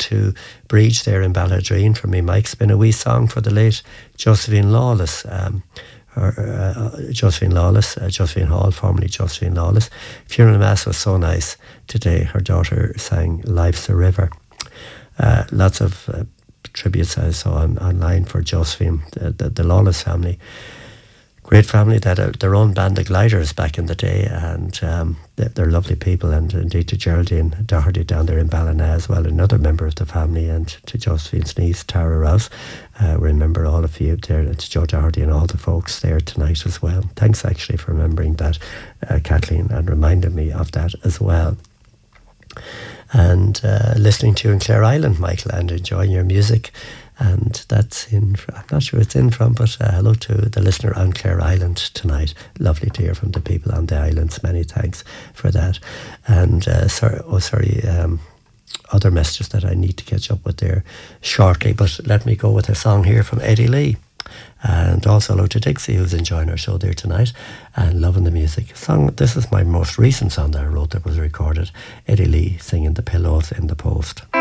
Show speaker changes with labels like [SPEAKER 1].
[SPEAKER 1] to Breach there in Balladreen for me, Mike. Spin a wee song for the late Josephine Lawless. Josephine Hall, formerly Josephine Lawless. Funeral Mass was so nice today. Her daughter sang Life's a River. Lots of tributes I saw online for Josephine, the Lawless family. Great family that had their own band of gliders back in the day, and they're lovely people. And indeed to Geraldine Doherty down there in Ballina as well, another member of the family, and to Josephine's niece Tara Rouse. Remember all of you there, and to Joe Doherty and all the folks there tonight as well. Thanks actually for remembering that, Kathleen, and reminding me of that as well. And listening to you in Clare Island, Michael, and enjoying your music. And that's I'm not sure it's in from, but hello to the listener on Clare Island tonight. Lovely to hear from the people on the islands. Many thanks for that. And other messages that I need to catch up with there shortly. But let me go with a song here from Eddie Lee. And also hello to Dixie, who's enjoying our show there tonight and loving the music. This is my most recent song that I wrote that was recorded. Eddie Lee singing The Pillows in the Post.